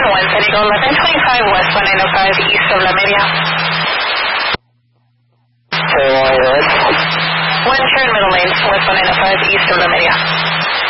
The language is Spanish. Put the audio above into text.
one, San Diego 1125 West 195 East of La Media. One turn middle lane, West 195 East of La Media.